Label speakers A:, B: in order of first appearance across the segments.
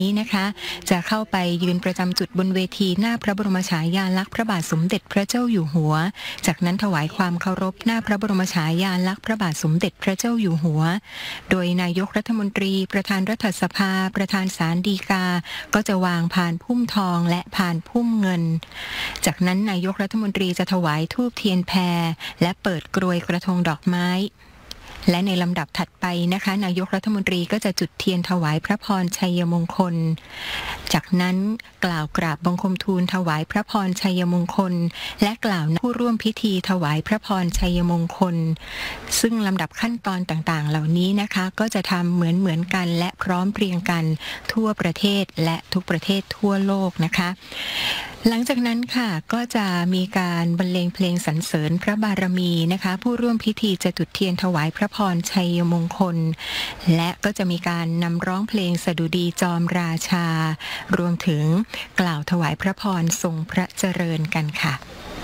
A: นี้นะคะจะเข้าไปยืนประจำจุดบนเวทีหน้าพระบรมฉายาลักษณ์พระบาทสมเด็จพระเจ้าอยู่หัวจากนั้นถวายความเคารพหน้าพระบรมฉายาลักษณ์พระบาทสมเด็จพระเจ้าอยู่หัวโดยนายกรัฐมนตรีประธานรัฐสภาประธานศาลฎีกาก็จะวางพานพุ่มทองและพานพุ่มเงินจากนั้นนายกรัฐมนตรีจะถวายธูปเทียนแพและเปิดกรวยกระทงดอกไม้และในลำดับถัดไปนะคะนายกรัฐมนตรีก็จะจุดเทียนถวายพระพรชัยมงคลจากนั้นกล่าวกราบบังคมทูลถวายพระพรชัยมงคลและกล่าวผู้ร่วมพิธีถวายพระพรชัยมงคลซึ่งลำดับขั้นตอนต่างๆเหล่านี้นะคะก็จะทำเหมือนกันและพร้อมเพรียงกันทั่วประเทศและทุกประเทศทั่วโลกนะคะหลังจากนั้นค่ะก็จะมีการบรรเลงเพลงสรรเสริญพระบารมีนะคะผู้ร่วมพิธีจะจุดเทียนถวายพระพรชัยมงคลและก็จะมีการนำร้องเพลงสดุดีจอมราชารวมถึงกล่าวถวายพระพรทรงพระเจริญกันค่ะ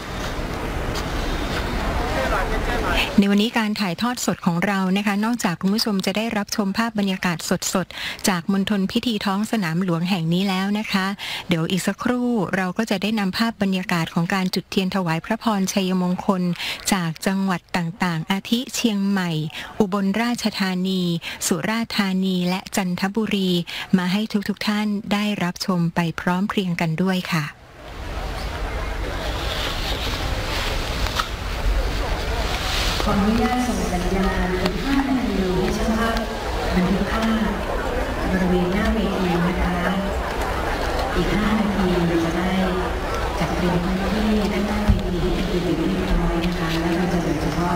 A: ในวันนี้การถ่ายทอดสดของเรานะคะนอกจากคุณผู้ชมจะได้รับชมภาพบรรยากาศสดๆจากมณฑลพิธีท้องสนามหลวงแห่งนี้แล้วนะคะเดี๋ยวอีกสักครู่เราก็จะได้นำภาพบรรยากาศของการจุดเทียนถวายพระพรชัยมงคลจากจังหวัดต่างๆอาทิเชียงใหม่อุบลราชธานีสุราษฎร์ธานีและจันทบุรีมาให้ทุกท่านได้รับชมไปพร้อมเพรียงกันด้วยค่ะ
B: ขออนุญาตส่งสัญญาณอีก5 นาทีให้ช่างภาพบันทึกภาพบริเวณหน้าเวทีนะคะอีก5 นาทีเราจะได้จัดเตรียมพื้นที่ด้านหน้าเวทีให้เป็นระเบียบเรียบร้อยนะคะแล้วเราจะเหลือเฉพาะ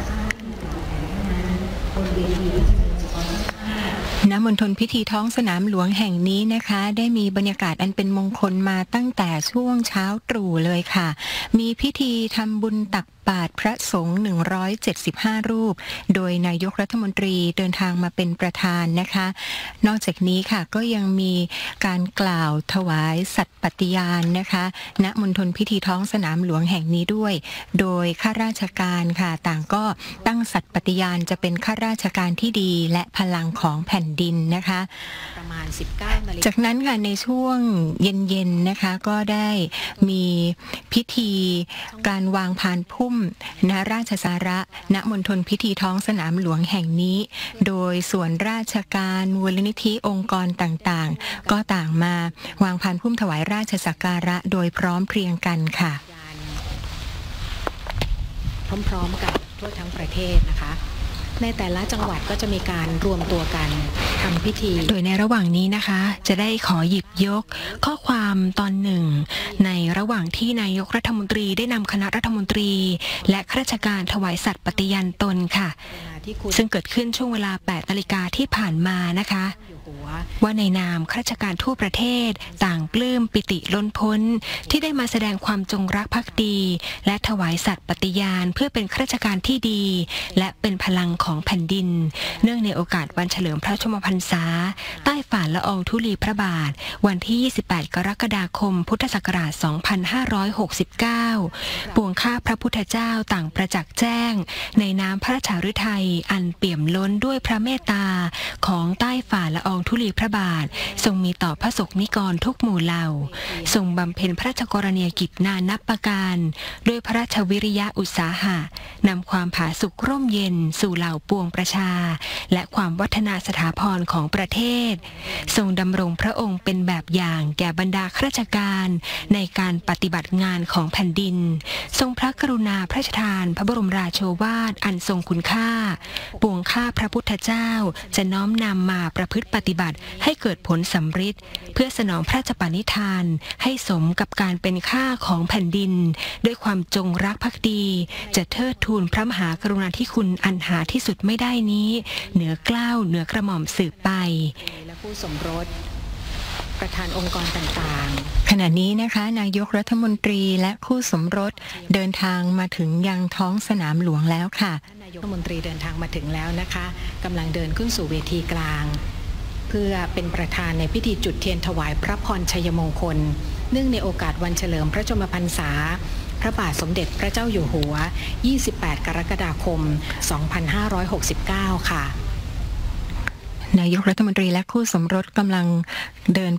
B: บนเวทีก็จะเหลือเฉพาะ
A: ณ มณฑลพิธีท้องสนามหลวงแห่งนี้นะคะได้มีบรรยากาศอันเป็นมงคลมาตั้งแต่ช่วงเช้าตรู่เลยค่ะมีพิธีทำบุญตักบาตรพระสงฆ์175 รูปโดยนายกรัฐมนตรีเดินทางมาเป็นประธานนะคะนอกจากนี้ค่ะก็ยังมีการกล่าวถวายสัตย์ปฏิญาณนะคะณ มณฑลพิธีท้องสนามหลวงแห่งนี้ด้วยโดยข้าราชการค่ะต่างก็ตั้งสัตย์ปฏิญาณจะเป็นข้าราชการที่ดีและพลังของแผ่นดินนะคะ
B: ประมาณ 19 นาฬิกา
A: จากนั้นค่ะในช่วงเย็นๆนะคะก็ได้มีพิธีการวางพานพุ่มณราชสาระณมณฑลพิธีท้องสนามหลวงแห่งนี้โดยส่วนราชการมูลนิธิองค์กรต่างๆก็ต่างมาวางพานพุ่มถวายราชสักการะโดยพร้อมเพรียงกันค่ะ
B: พร้อมๆกับทั่วทั้งประเทศนะคะในแต่ละจังหวัดก็จะมีการรวมตัวกันทำพิธี
A: โดยในระหว่างนี้นะคะจะได้ขอหยิบยกข้อความตอนหนึ่งในระหว่างที่นายกรัฐมนตรีได้นำคณะรัฐมนตรีและข้าราชการถวายสัตย์ปฏิญาณตนค่ะซึ่งเกิดขึ้นช่วงเวลา 8 นาฬิกาที่ผ่านมานะคะว่าในนามข้าราชการทั่วประเทศต่างปลื้มปิติล้นพ้นที่ได้มาแสดงความจงรักภักดีและถวายสัตย์ปฏิญาณเพื่อเป็นข้าราชการที่ดีและเป็นพลังของแผ่นดินเนื่องในโอกาสวันเฉลิมพระชนมพรรษาใต้ฝ่าละอองธุลีพระบาทวันที่ 28 กรกฎาคม พุทธศักราช 2569 ปวงข้าพระพุทธเจ้าต่างประจักษ์แจ้งในน้ำพระราชฤทัยอันเปี่ยมล้นด้วยพระเมตตาของใต้ฝ่าละอองธุลีพระบาททรงมีต่อพระสงฆ์นิกรทุกหมู่เหล่าทรงบำเพ็ญพระราชกรณียกิจนานับประการด้วยพระราชวิริยะอุตสาหะนำความผาสุกร่มเย็นสู่เหล่าปวงประชาและความวัฒนาสถาพรของประเทศทรงดำรงพระองค์เป็นแบบอย่างแก่บรรดาข้าราชการในการปฏิบัติงานของแผ่นดินทรงพระกรุณาพระราชทานพระบรมราโชวาทอันทรงคุณค่าปวงข้าพระพุทธเจ้าจะน้อมนำมาประพฤติปฏิบัติให้เกิดผลสำฤทธิ์เพื่อสนองพระราชปณิธานให้สมกับการเป็นข้าของแผ่นดินด้วยความจงรักภักดีจะเทิดทูนพระมหากรุณาธิคุณอันหาที่สุดไม่ได้นี้เหนือเกล้าเหนือกระหม่อมสืบไป
B: และผู้สมรสประธานองค์กรต่าง
A: ๆขณะนี้นะคะนายกรัฐมนตรีและคู่สมรสเดินทางมาถึงยังท้องสนามหลวงแล้วค่ะ
B: นายกรัฐมนตรีเดินทางมาถึงแล้วนะคะกำลังเดินขึ้นสู่เวทีกลางเพื่อเป็นประธานในพิธีจุดเทียนถวายพระพรชัยมงคลเนื่องในโอกาสวันเฉลิมพระชนมพรรษาพระบาทสมเด็จพระเจ้าอยู่หัว 28 กรกฎาคม 2569 ค่ะ
A: นายกรัฐมนตรีและคู่สมรสกำลังเดิน